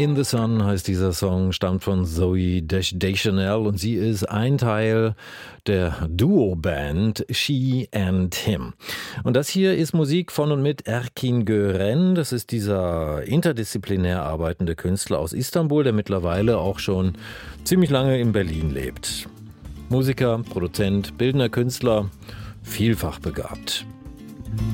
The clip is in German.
In the Sun heißt dieser Song, stammt von Zooey Deschanel und sie ist ein Teil der Duo-Band She and Him. Und das hier ist Musik von und mit Erkin Gören. Das ist dieser interdisziplinär arbeitende Künstler aus Istanbul, der mittlerweile auch schon ziemlich lange in Berlin lebt. Musiker, Produzent, bildender Künstler, vielfach begabt.